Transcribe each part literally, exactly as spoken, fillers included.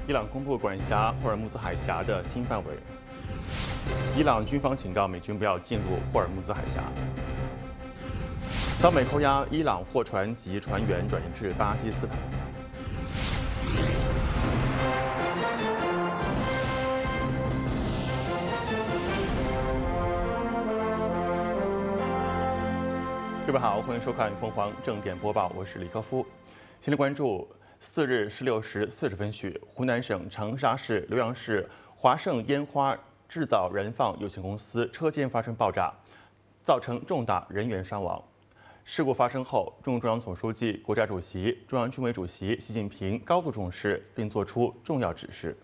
伊朗公布管辖霍尔木兹海峡的新范围。伊朗军方警告美军不要进入霍尔木兹海峡。遭美扣押，伊朗货船及船员转移至巴基斯坦。各位好，欢迎收看凤凰正点播报，我是李科夫。先来关注四日十六时四十分许，湖南省长沙市浏阳市华盛烟花制造燃放有限公司车间发生爆炸，造成重大人员伤亡。事故发生后，中共中央总书记、国家主席、中央军委主席习近平高度重视，并作出重要指示。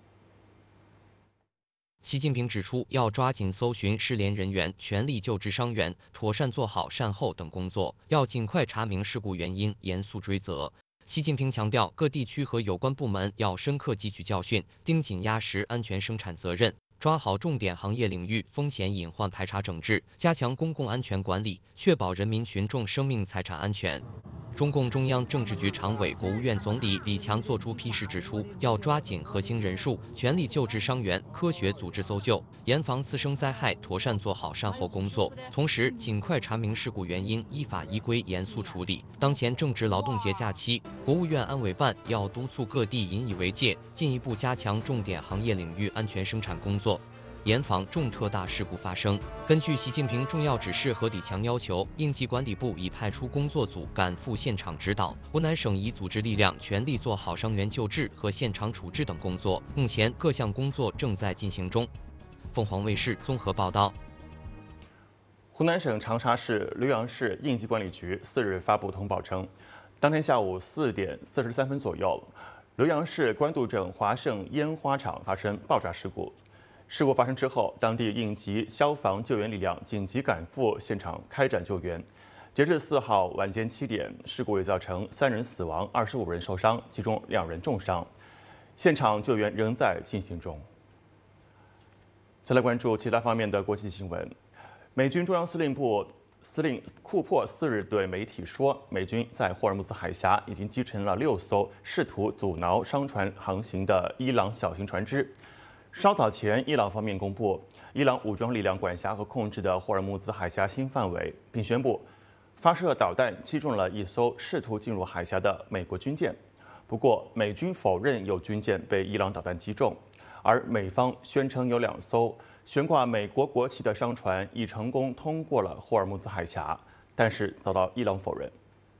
习近平指出，要抓紧搜寻失联人员，全力救治伤员，妥善做好善后等工作，要尽快查明事故原因，严肃追责。习近平强调，各地区和有关部门要深刻汲取教训，盯紧压实安全生产责任，抓好重点行业领域风险隐患排查整治，加强公共安全管理，确保人民群众生命财产安全。中共中央政治局常委、国务院总理李强作出批示指出，要抓紧核心人数，全力救治伤员，科学组织搜救，严防次生灾害，妥善做好善后工作。同时，尽快查明事故原因，依法依规严肃处理。当前正值劳动节假期，国务院安委办要督促各地引以为戒，进一步加强重点行业领域安全生产工作，严防重特大事故发生。根据习近平重要指示和李强要求，应急管理部已派出工作组赶赴现场指导，湖南省已组织力量全力做好伤员救治和现场处置等工作。目前各项工作正在进行中。凤凰卫视综合报道。 湖南省长沙市浏阳市应急管理局四日发布通报称，当天下午四点四十三分左右，浏阳市官渡镇华盛烟花厂发生爆炸事故。事故发生之后，当地应急消防救援力量紧急赶赴现场开展救援。截至四号晚间七点，事故已造成三人死亡、二十五人受伤，其中两人重伤。现场救援仍在进行中。再来关注其他方面的国际新闻。美军中央司令部司令库珀四日对媒体说，美军在霍尔木兹海峡已经击沉了六艘试图阻挠商船航行的伊朗小型船只。稍早前，伊朗方面公布伊朗武装力量管辖和控制的霍尔木兹海峡新范围，并宣布发射导弹击中了一艘试图进入海峡的美国军舰。不过，美军否认有军舰被伊朗导弹击中，而美方宣称有两艘悬挂美国国旗的商船已成功通过了霍尔木兹海峡，但是遭到伊朗否认。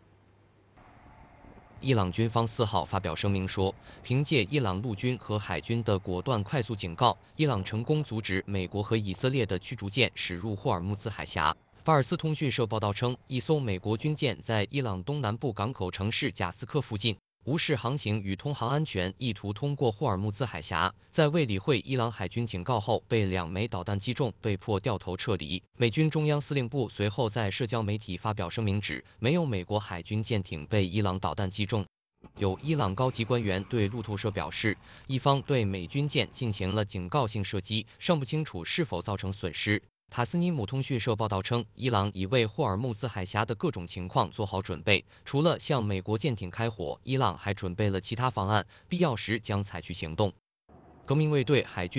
伊朗军方四号发表声明说，凭借伊朗陆军和海军的果断快速警告，伊朗成功阻止美国和以色列的驱逐舰驶入霍尔木兹海峡。法尔斯通讯社报道称，一艘美国军舰在伊朗东南部港口城市贾斯克附近无视航行与通航安全，意图通过霍尔木兹海峡，在未理会伊朗海军警告后，被两枚导弹击中，被迫掉头撤离。美军中央司令部随后在社交媒体发表声明指，没有美国海军舰艇被伊朗导弹击中。有伊朗高级官员对路透社表示，伊方对美军舰进行了警告性射击，尚不清楚是否造成损失。塔斯尼姆通讯社报道称，伊朗已为霍尔木兹海峡的各种情况做好准备，除了向美国舰艇开火，伊朗还准备了其他方案，必要时将采取行动。革命卫队海军